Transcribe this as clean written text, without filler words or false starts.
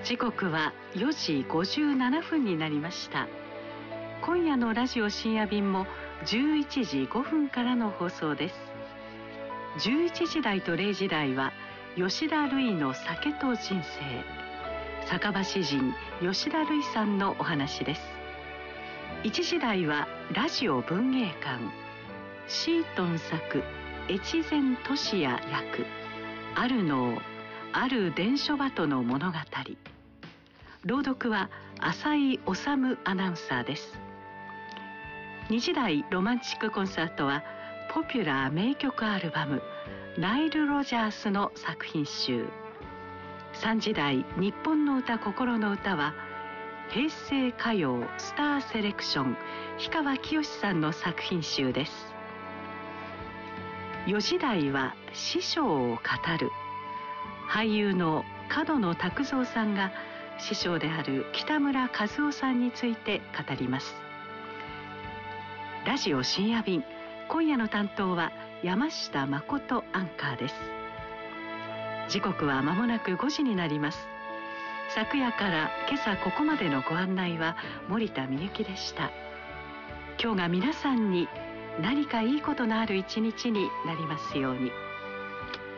時刻は4時57分になりました。今夜のラジオ深夜便も11時5分からの放送です。11時台と0時台は吉田類の酒と人生、酒場詩人吉田類さんのお話です。1時台はラジオ文芸館、シートン作越前俊也役あるのある伝書鳩の物語、朗読は浅井治アナウンサーです。2時台ロマンチックコンサートはポピュラー名曲アルバムナイル・ロジャースの作品集。3時台日本の歌心の歌は平成歌謡スターセレクション氷川きよしさんの作品集です。4時台は師匠を語る、俳優の角野卓造さんが師匠である北村和夫さんについて語ります。ラジオ深夜便、今夜の担当は山下誠アンカーです。時刻は間もなく5時になります。昨夜から今朝ここまでのご案内は森田美幸でした。今日が皆さんに何かいいことのある一日になりますように。